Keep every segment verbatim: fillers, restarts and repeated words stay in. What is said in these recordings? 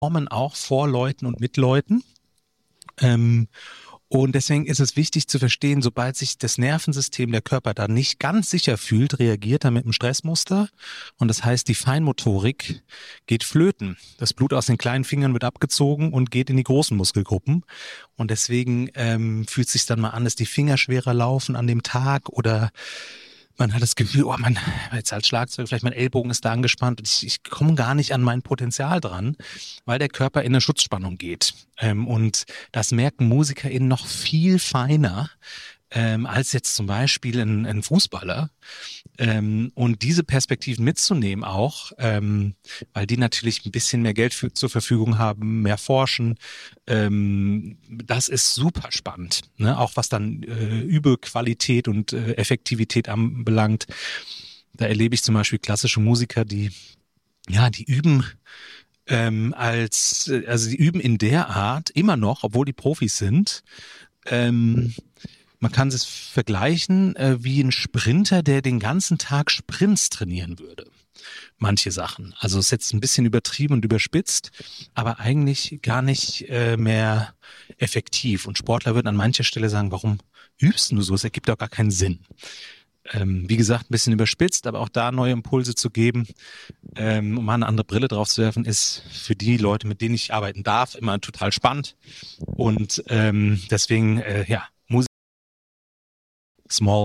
performen auch vor Leuten und mit Leuten. Ähm, und deswegen ist es wichtig zu verstehen, sobald sich das Nervensystem, der Körper da nicht ganz sicher fühlt, reagiert er mit einem Stressmuster. Und das heißt, die Feinmotorik geht flöten. Das Blut aus den kleinen Fingern wird abgezogen und geht in die großen Muskelgruppen. Und deswegen ähm, fühlt es sich dann mal an, dass die Finger schwerer laufen an dem Tag oder man hat das Gefühl, oh man, jetzt als Schlagzeug, vielleicht mein Ellbogen ist da angespannt und ich, ich komme gar nicht an mein Potenzial dran, weil der Körper in eine Schutzspannung geht. Ähm, und das merken MusikerInnen noch viel feiner ähm, als jetzt zum Beispiel ein, ein Fußballer. Ähm, und diese Perspektiven mitzunehmen auch, ähm, weil die natürlich ein bisschen mehr Geld für, zur Verfügung haben, mehr forschen, ähm, das ist super spannend, ne? Auch was dann äh, Übequalität und äh, Effektivität anbelangt. Da erlebe ich zum Beispiel klassische Musiker, die ja, die üben ähm, als, also die üben in der Art immer noch, obwohl die Profis sind. Ähm, man kann es vergleichen äh, wie ein Sprinter, der den ganzen Tag Sprints trainieren würde. Manche Sachen. Also es ist jetzt ein bisschen übertrieben und überspitzt, aber eigentlich gar nicht äh, mehr effektiv. Und Sportler würden an mancher Stelle sagen, warum übst du so? Es ergibt doch gar keinen Sinn. Ähm, wie gesagt, ein bisschen überspitzt, aber auch da neue Impulse zu geben, ähm, um mal eine andere Brille drauf zu werfen, ist für die Leute, mit denen ich arbeiten darf, immer total spannend. Und ähm, deswegen, äh, ja, Musik, Small,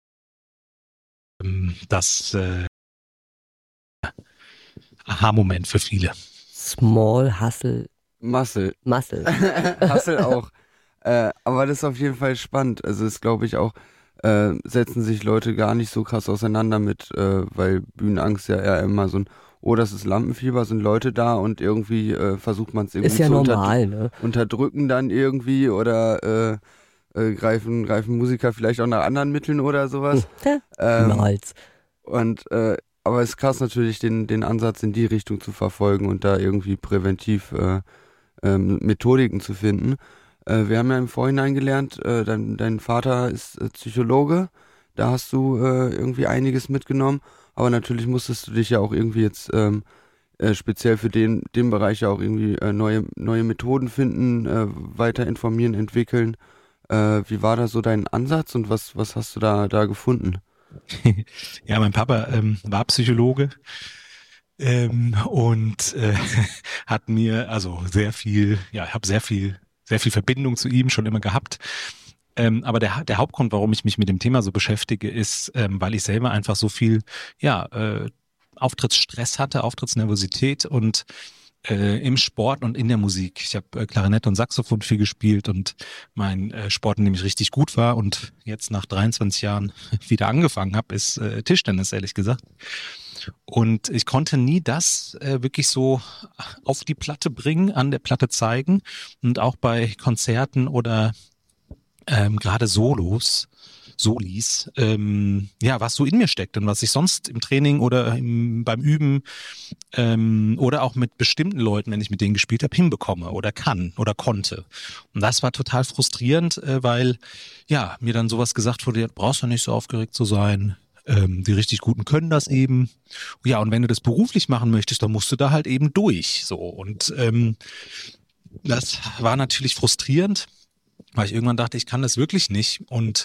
ähm, das äh, Aha-Moment für viele. Small Hustle. Muscle. Muscle. Hustle auch. Äh, aber das ist auf jeden Fall spannend. Also das glaube ich auch, äh, setzen sich Leute gar nicht so krass auseinander mit, äh, weil Bühnenangst ja eher immer so ein, oh, das ist Lampenfieber, sind Leute da und irgendwie äh, versucht man es irgendwie Ist ja zu normal, unterdrü- ne? unterdrücken dann irgendwie oder äh, äh, greifen, greifen Musiker vielleicht auch nach anderen Mitteln oder sowas. ähm, Niemals. und äh, aber es ist krass natürlich, den, den Ansatz in die Richtung zu verfolgen und da irgendwie präventiv äh, ähm, Methodiken zu finden. Äh, wir haben ja im Vorhinein gelernt, äh, dein, dein Vater ist äh, Psychologe, da hast du äh, irgendwie einiges mitgenommen, aber natürlich musstest du dich ja auch irgendwie jetzt ähm, äh, speziell für den, den Bereich ja auch irgendwie äh, neue, neue Methoden finden, äh, weiter informieren, entwickeln. Äh, wie war da so dein Ansatz und was, was hast du da, da gefunden? Ja, mein Papa ähm, war Psychologe ähm, und äh, hat mir also sehr viel, ja, ich habe sehr viel, sehr viel Verbindung zu ihm schon immer gehabt. Ähm, aber der, der Hauptgrund, warum ich mich mit dem Thema so beschäftige, ist, ähm, weil ich selber einfach so viel, ja, äh, Auftrittsstress hatte, Auftrittsnervosität und äh, im Sport und in der Musik. Ich habe äh, Klarinette und Saxophon viel gespielt und mein äh, Sport, in dem ich richtig gut war und jetzt nach dreiundzwanzig Jahren wieder angefangen habe, ist äh, Tischtennis, ehrlich gesagt. Und ich konnte nie das äh, wirklich so auf die Platte bringen, an der Platte zeigen und auch bei Konzerten oder ähm, gerade Solos, Solis, ähm, ja, was so in mir steckt und was ich sonst im Training oder im, beim Üben ähm, oder auch mit bestimmten Leuten, wenn ich mit denen gespielt habe, hinbekomme oder kann oder konnte. Und das war total frustrierend, äh, weil ja mir dann sowas gesagt wurde, ja, du brauchst ja nicht so aufgeregt zu sein. Ähm, die richtig Guten können das eben. Ja, und wenn du das beruflich machen möchtest, dann musst du da halt eben durch. So und ähm, das war natürlich frustrierend, weil ich irgendwann dachte, ich kann das wirklich nicht. Und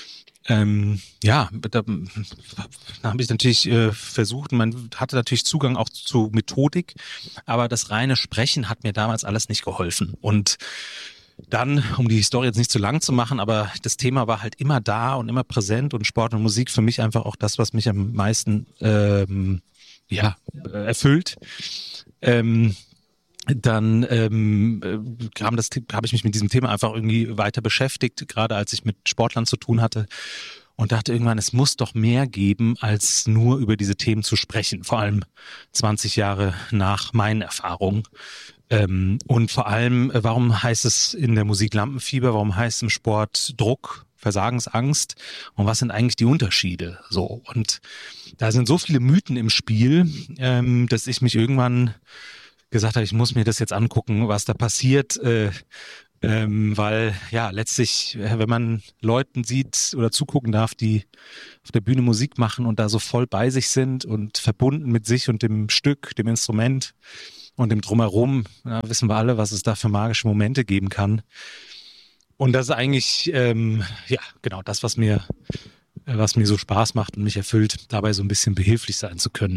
ähm, ja, da, da habe ich natürlich äh, versucht, man hatte natürlich Zugang auch zu Methodik, aber das reine Sprechen hat mir damals alles nicht geholfen. Und dann, um die Story jetzt nicht zu lang zu machen, aber das Thema war halt immer da und immer präsent und Sport und Musik für mich einfach auch das, was mich am meisten ähm, ja, äh, erfüllt. Ähm, dann ähm, äh, kam das, habe ich mich mit diesem Thema einfach irgendwie weiter beschäftigt, gerade als ich mit Sportlern zu tun hatte und dachte irgendwann, es muss doch mehr geben, als nur über diese Themen zu sprechen, vor allem zwanzig Jahre nach meinen Erfahrungen. Ähm, und vor allem, äh, warum heißt es in der Musik Lampenfieber, warum heißt es im Sport Druck, Versagensangst und was sind eigentlich die Unterschiede? So, und da sind so viele Mythen im Spiel, ähm, dass ich mich irgendwann gesagt habe, ich muss mir das jetzt angucken, was da passiert, äh, ähm, weil ja letztlich, wenn man Leuten sieht oder zugucken darf, die auf der Bühne Musik machen und da so voll bei sich sind und verbunden mit sich und dem Stück, dem Instrument, und dem Drumherum, ja, wissen wir alle, was es da für magische Momente geben kann. Und das ist eigentlich, ähm, ja, genau das, was mir, was mir so Spaß macht und mich erfüllt, dabei so ein bisschen behilflich sein zu können.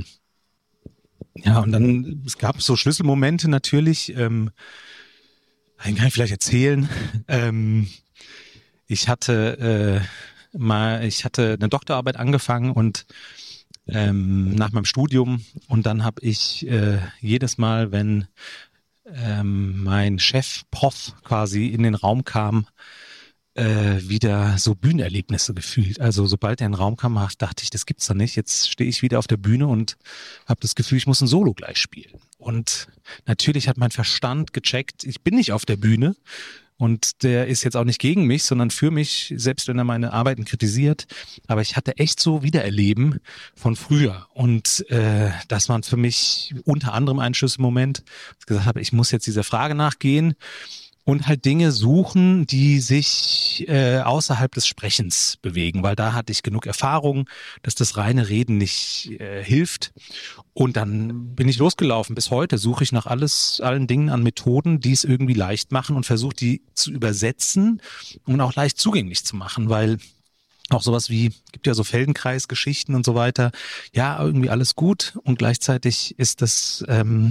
Ja, und dann, es gab so Schlüsselmomente natürlich, ähm, den kann ich vielleicht erzählen. Ähm, ich hatte äh, mal, ich hatte eine Doktorarbeit angefangen und ähm, nach meinem Studium und dann habe ich äh, jedes Mal, wenn ähm, mein Chef Prof quasi in den Raum kam, äh, wieder so Bühnenerlebnisse gefühlt. Also sobald er in den Raum kam, dachte ich, das gibt's doch nicht. Jetzt stehe ich wieder auf der Bühne und habe das Gefühl, ich muss ein Solo gleich spielen. Und natürlich hat mein Verstand gecheckt, ich bin nicht auf der Bühne und der ist jetzt auch nicht gegen mich, sondern für mich, selbst wenn er meine Arbeiten kritisiert. Aber ich hatte echt so Wiedererleben von früher und äh, das war für mich unter anderem ein Schlüsselmoment, dass ich gesagt habe, ich muss jetzt dieser Frage nachgehen und halt Dinge suchen, die sich äh, außerhalb des Sprechens bewegen, weil da hatte ich genug Erfahrung, dass das reine Reden nicht äh, hilft. Und dann bin ich losgelaufen. Bis heute suche ich nach alles, allen Dingen an Methoden, die es irgendwie leicht machen und versuche die zu übersetzen und auch leicht zugänglich zu machen, weil auch sowas wie, gibt ja so Feldenkreisgeschichten und so weiter. Ja, irgendwie alles gut und gleichzeitig ist das ähm,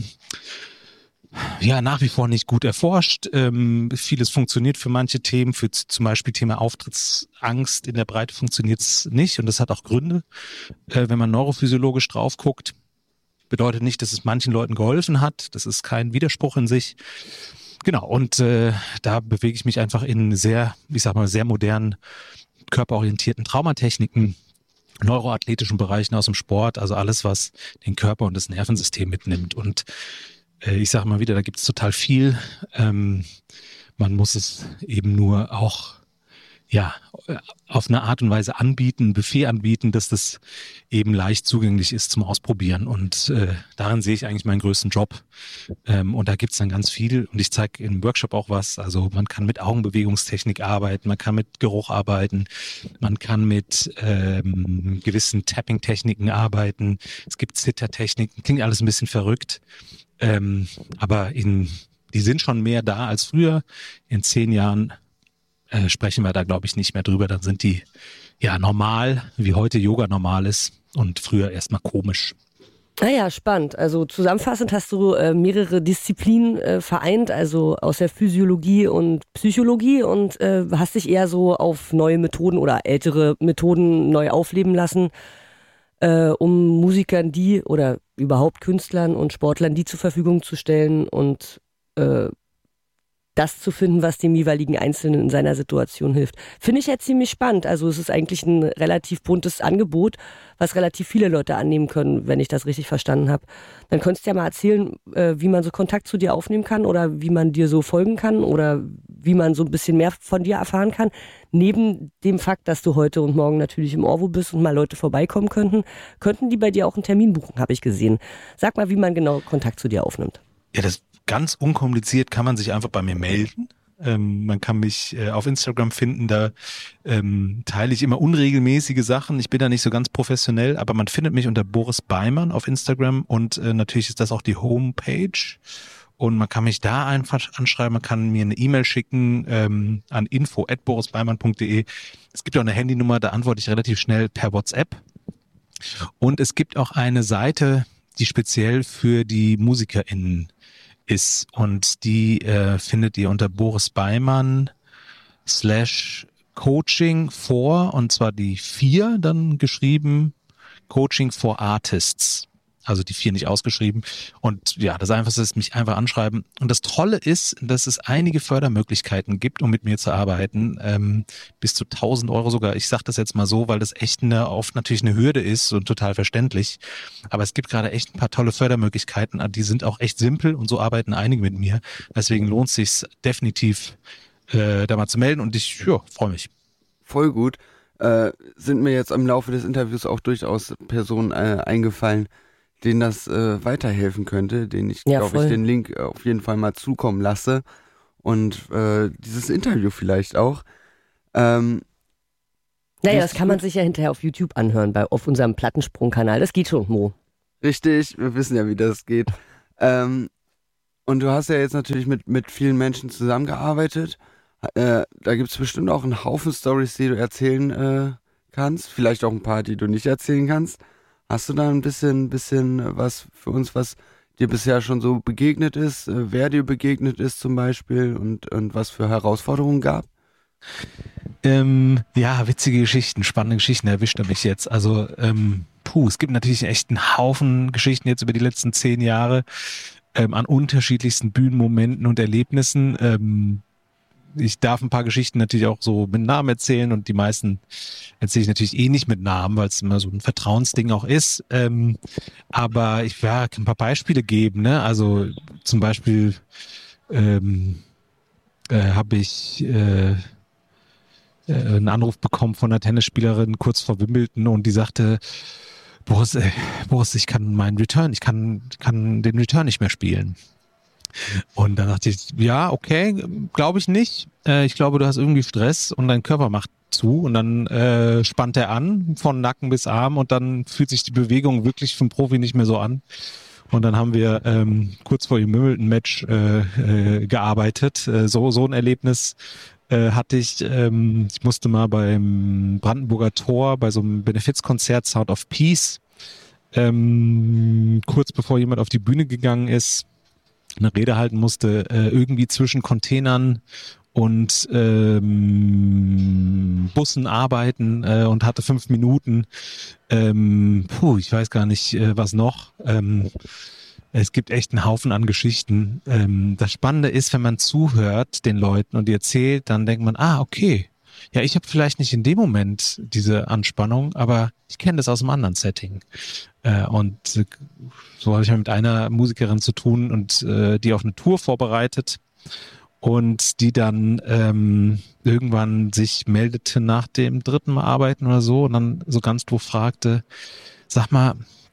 ja nach wie vor nicht gut erforscht. Ähm, vieles funktioniert für manche Themen, für z- zum Beispiel Thema Auftrittsangst in der Breite funktioniert es nicht und das hat auch Gründe. Äh, wenn man neurophysiologisch drauf guckt, bedeutet nicht, dass es manchen Leuten geholfen hat. Das ist kein Widerspruch in sich. Genau, und äh, da bewege ich mich einfach in sehr, ich sag mal, sehr modernen, körperorientierten Traumatechniken, neuroathletischen Bereichen aus dem Sport, also alles, was den Körper und das Nervensystem mitnimmt. Und äh, ich sage mal wieder, da gibt es total viel. Ähm, man muss es eben nur auch ja auf eine Art und Weise anbieten, ein Buffet anbieten, dass das eben leicht zugänglich ist zum Ausprobieren. Und äh, darin sehe ich eigentlich meinen größten Job. Ähm, und da gibt's dann ganz viel. Und ich zeige im Workshop auch was. Also man kann mit Augenbewegungstechnik arbeiten, man kann mit Geruch arbeiten, man kann mit ähm, gewissen Tapping-Techniken arbeiten. Es gibt Zittertechniken, klingt alles ein bisschen verrückt. Ähm, aber in, die sind schon mehr da als früher. In zehn Jahren äh, sprechen wir da, glaube ich, nicht mehr drüber. Dann sind die ja normal, wie heute Yoga normal ist und früher erstmal komisch. Ah ja, spannend. Also zusammenfassend hast du äh, mehrere Disziplinen äh, vereint, also aus der Physiologie und Psychologie und äh, hast dich eher so auf neue Methoden oder ältere Methoden neu aufleben lassen, äh, um Musikern die oder überhaupt Künstlern und Sportlern die zur Verfügung zu stellen und äh, das zu finden, was dem jeweiligen Einzelnen in seiner Situation hilft. Finde ich ja ziemlich spannend. Also es ist eigentlich ein relativ buntes Angebot, was relativ viele Leute annehmen können, wenn ich das richtig verstanden habe. Dann könntest du ja mal erzählen, wie man so Kontakt zu dir aufnehmen kann oder wie man dir so folgen kann oder wie man so ein bisschen mehr von dir erfahren kann. Neben dem Fakt, dass du heute und morgen natürlich im Orwo bist und mal Leute vorbeikommen könnten, könnten die bei dir auch einen Termin buchen, habe ich gesehen. Sag mal, wie man genau Kontakt zu dir aufnimmt. Ja, das ganz unkompliziert kann man sich einfach bei mir melden. Ähm, man kann mich äh, auf Instagram finden, da ähm, teile ich immer unregelmäßige Sachen. Ich bin da nicht so ganz professionell, aber man findet mich unter Boris Beimann auf Instagram und äh, natürlich ist das auch die Homepage. Und man kann mich da einfach anschreiben, man kann mir eine E-Mail schicken ähm, an info at borisbeimann punkt de. Es gibt auch eine Handynummer, da antworte ich relativ schnell per WhatsApp. Und es gibt auch eine Seite, die speziell für die MusikerInnen ist und die äh, findet ihr unter Boris Beimann slash Coaching for und zwar die vier dann geschrieben Coaching for Artists, also die vier nicht ausgeschrieben und ja, das Einfachste ist mich einfach anschreiben und das Tolle ist, dass es einige Fördermöglichkeiten gibt, um mit mir zu arbeiten, ähm, bis zu tausend Euro sogar. Ich sage das jetzt mal so, weil das echt eine, oft natürlich eine Hürde ist und total verständlich, aber es gibt gerade echt ein paar tolle Fördermöglichkeiten, die sind auch echt simpel und so arbeiten einige mit mir, deswegen lohnt es sich definitiv äh, da mal zu melden und ich ja, freue mich. Voll gut. Äh, sind mir jetzt im Laufe des Interviews auch durchaus Personen äh, eingefallen, denen das äh, weiterhelfen könnte, denen ich, Ja, glaube ich, den Link auf jeden Fall mal zukommen lasse und äh, dieses Interview vielleicht auch. Ähm, naja, das kann man sich ja hinterher auf YouTube anhören, bei, auf unserem Plattensprung-Kanal. Das geht schon, Mo. Richtig, wir wissen ja, wie das geht. Ähm, Und du hast ja jetzt natürlich mit, mit vielen Menschen zusammengearbeitet. Äh, da gibt es bestimmt auch einen Haufen Storys, die du erzählen äh, kannst. Vielleicht auch ein paar, die du nicht erzählen kannst. Hast du da ein bisschen, bisschen was für uns, was dir bisher schon so begegnet ist, äh, wer dir begegnet ist zum Beispiel und, und was für Herausforderungen gab? Ähm, ja, witzige Geschichten, spannende Geschichten erwischt er mich jetzt. Also, ähm, puh, es gibt natürlich echt einen Haufen Geschichten jetzt über die letzten zehn Jahre ähm, an unterschiedlichsten Bühnenmomenten und Erlebnissen. Ähm, ich darf ein paar Geschichten natürlich auch so mit Namen erzählen und die meisten erzähle ich natürlich eh nicht mit Namen, weil es immer so ein Vertrauensding auch ist. Ähm, aber ich ja, kann ein paar Beispiele geben, ne? Also zum Beispiel ähm, äh, habe ich äh, einen Anruf bekommen von einer Tennisspielerin kurz vor Wimbledon und die sagte, Boris, äh, Boris, ich kann meinen Return, ich kann, kann den Return nicht mehr spielen. Und dann dachte ich, ja, okay, glaube ich nicht. Äh, ich glaube, du hast irgendwie Stress und dein Körper macht zu und dann äh, spannt er an von Nacken bis Arm und dann fühlt sich die Bewegung wirklich vom Profi nicht mehr so an. Und dann haben wir ähm, kurz vor dem Wimbledon-Match äh, äh, gearbeitet. Äh, so, so ein Erlebnis äh, hatte ich. Ähm, ich musste mal beim Brandenburger Tor bei so einem Benefizkonzert Sound of Peace ähm, kurz bevor jemand auf die Bühne gegangen ist, eine Rede halten musste, äh, irgendwie zwischen Containern und ähm, Bussen arbeiten äh, und hatte fünf Minuten. Ähm, puh, ich weiß gar nicht, äh, was noch. Ähm, es gibt echt einen Haufen an Geschichten. Ähm, das Spannende ist, wenn man zuhört den Leuten und die erzählt, dann denkt man, ah, okay. Ja, ich habe vielleicht nicht in dem Moment diese Anspannung, aber ich kenne das aus einem anderen Setting. Äh, und äh, so hatte ich mit einer Musikerin zu tun und äh, die auf eine Tour vorbereitet und die dann ähm, irgendwann sich meldete nach dem dritten Mal arbeiten oder so und dann so ganz doof fragte, sag mal,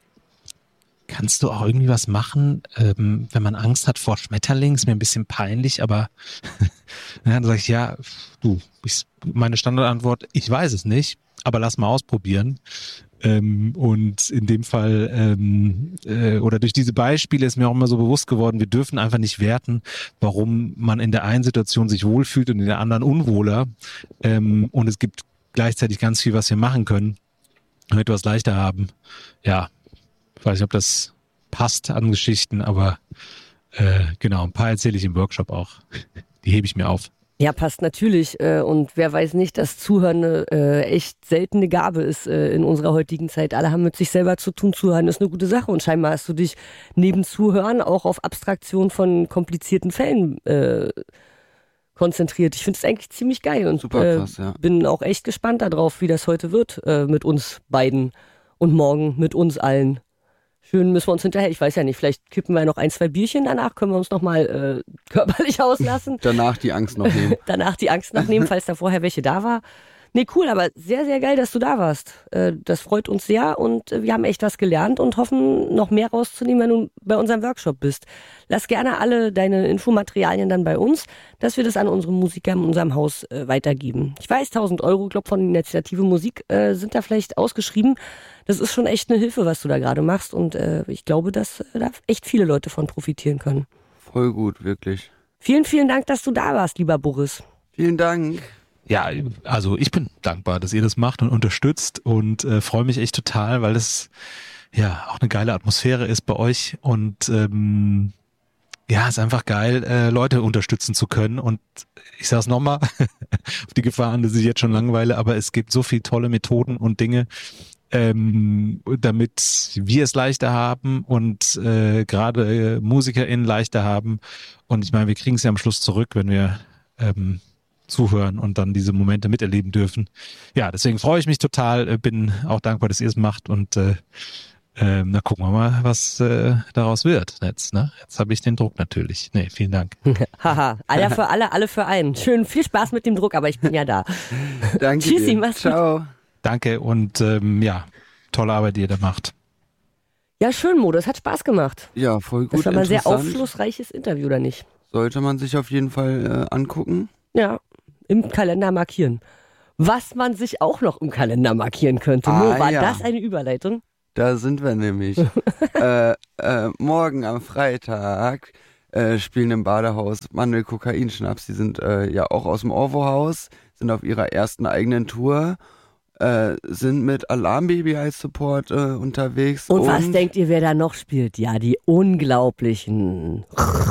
kannst du auch irgendwie was machen, ähm, wenn man Angst hat vor Schmetterlingen? Ist mir ein bisschen peinlich, aber ja, dann sage ich, ja, du, ich, meine Standardantwort, ich weiß es nicht, aber lass mal ausprobieren. Ähm, und in dem Fall ähm, äh, oder durch diese Beispiele ist mir auch immer so bewusst geworden, wir dürfen einfach nicht werten, warum man in der einen Situation sich wohlfühlt und in der anderen unwohler. Ähm, und es gibt gleichzeitig ganz viel, was wir machen können, damit wir es leichter haben. Ja, ich weiß nicht, ob das passt an Geschichten, aber äh, genau, ein paar erzähle ich im Workshop auch. Die hebe ich mir auf. Ja, passt natürlich. Äh, und wer weiß nicht, dass Zuhören eine äh, echt seltene Gabe ist äh, in unserer heutigen Zeit. Alle haben mit sich selber zu tun. Zuhören ist eine gute Sache. Und scheinbar hast du dich neben Zuhören auch auf Abstraktion von komplizierten Fällen äh, konzentriert. Ich finde es eigentlich ziemlich geil und Super krass, ja. äh, bin auch echt gespannt darauf, wie das heute wird äh, mit uns beiden und morgen mit uns allen. Schön müssen wir uns hinterher, ich weiß ja nicht, vielleicht kippen wir noch ein, zwei Bierchen danach, können wir uns nochmal äh, körperlich auslassen. Danach die Angst noch nehmen. Danach die Angst noch nehmen, falls da vorher welche da war. Nee, cool, aber sehr, sehr geil, dass du da warst. Äh, das freut uns sehr und äh, wir haben echt was gelernt und hoffen, noch mehr rauszunehmen, wenn du bei unserem Workshop bist. Lass gerne alle deine Infomaterialien dann bei uns, dass wir das an unsere Musiker in unserem Haus äh, weitergeben. Ich weiß, tausend Euro, glaub von der Initiative Musik äh, sind da vielleicht ausgeschrieben. Das ist schon echt eine Hilfe, was du da gerade machst und äh, ich glaube, dass äh, da echt viele Leute von profitieren können. Voll gut, wirklich. Vielen, vielen Dank, dass du da warst, lieber Boris. Vielen Dank. Ja, also ich bin dankbar, dass ihr das macht und unterstützt und äh, freue mich echt total, weil das ja auch eine geile Atmosphäre ist bei euch und ähm, ja, ist einfach geil, äh, Leute unterstützen zu können und ich sage es nochmal, auf die Gefahr an, dass ich jetzt schon langweile, aber es gibt so viele tolle Methoden und Dinge, ähm, damit wir es leichter haben und äh, gerade äh, MusikerInnen leichter haben und ich meine, wir kriegen es ja am Schluss zurück, wenn wir ähm, zuhören und dann diese Momente miterleben dürfen. Ja, deswegen freue ich mich total, bin auch dankbar, dass ihr es macht und äh, äh, na gucken wir mal, was äh, daraus wird jetzt. Ne? Jetzt habe ich den Druck natürlich. Nee, vielen Dank. Haha, alle für alle, alle für einen. Schön, viel Spaß mit dem Druck, aber ich bin ja da. Danke Tschüssi, dir. mach's Ciao. gut. Danke und ähm, ja, tolle Arbeit, die ihr da macht. Ja, schön, Mo, das hat Spaß gemacht. Ja, voll gut. Das war mal ein sehr interessant. aufschlussreiches Interview, oder nicht? Sollte man sich auf jeden Fall äh, angucken. Ja, im Kalender markieren. Was man sich auch noch im Kalender markieren könnte. Ah, Mo, war ja. das eine Überleitung? Da sind wir nämlich. äh, äh, morgen am Freitag äh, spielen im Badehaus Mandel-Kokain-Schnaps. Die sind äh, ja auch aus dem Orwo-Haus, sind auf ihrer ersten eigenen Tour, äh, sind mit Alarmbaby als Support äh, unterwegs. Und, und was denkt ihr, wer da noch spielt? Ja, die Unglaublichen.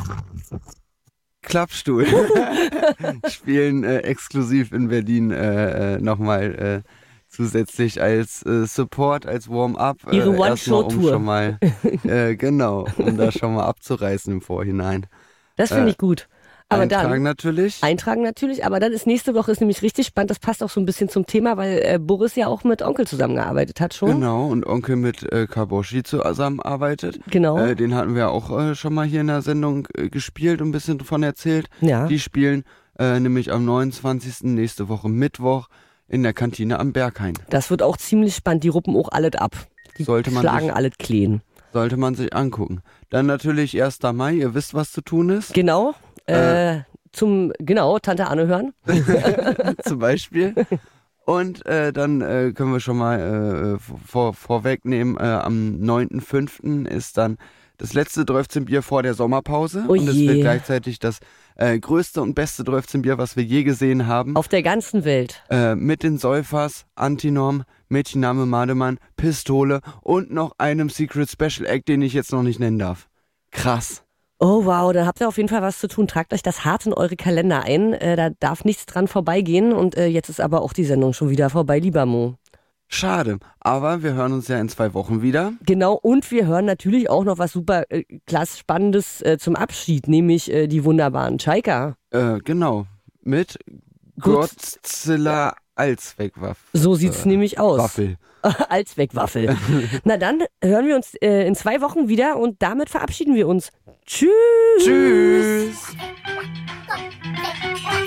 Klappstuhl. Spielen äh, exklusiv in Berlin äh, äh, nochmal äh, zusätzlich als äh, Support, als Warm-up. Äh, Ihre One-Show-Tour. Um schon mal, äh, genau, um da schon mal abzureißen im Vorhinein. Das finde ich gut. Aber Eintragen dann, natürlich. Eintragen natürlich, aber dann ist nächste Woche ist nämlich richtig spannend. Das passt auch so ein bisschen zum Thema, weil äh, Boris ja auch mit Onkel zusammengearbeitet hat schon. Genau, und Onkel mit äh, Kaboshi zusammenarbeitet. Genau. Äh, den hatten wir auch äh, schon mal hier in der Sendung äh, gespielt und ein bisschen davon erzählt. Ja. Die spielen äh, nämlich am neunundzwanzigsten nächste Woche Mittwoch in der Kantine am Berghain. Das wird auch ziemlich spannend. Die ruppen auch alles ab. Die Sollte man schlagen sich, alles clean. Sollte man sich angucken. Dann natürlich erster Mai, ihr wisst, was zu tun ist. Genau. Äh, äh Zum, genau, Tante Anne hören. Zum Beispiel. Und äh, dann äh, können wir schon mal äh, vor, vorwegnehmen, äh, am neunten fünften ist dann das letzte Dreufzenbier vor der Sommerpause. Oh und es je. wird gleichzeitig das äh, größte und beste Dreufzenbier, was wir je gesehen haben. Auf der ganzen Welt. Äh, mit den Säufers, Antinorm, Mädchenname Mademann, Pistole und noch einem Secret Special Act, den ich jetzt noch nicht nennen darf. Krass. Oh wow, da habt ihr auf jeden Fall was zu tun. Tragt euch das hart in eure Kalender ein. Äh, da darf nichts dran vorbeigehen. Und äh, jetzt ist aber auch die Sendung schon wieder vorbei, lieber Mo. Schade, aber wir hören uns ja in zwei Wochen wieder. Genau, und wir hören natürlich auch noch was super äh, klasse Spannendes äh, zum Abschied, nämlich äh, die wunderbaren Tschaika. Äh, genau, mit Godzilla Allzweckwaffe. So sieht's äh, nämlich aus. Waffel. Allzweckwaffel. Na dann hören wir uns äh, in zwei Wochen wieder und damit verabschieden wir uns. Tschüss. Tschüss.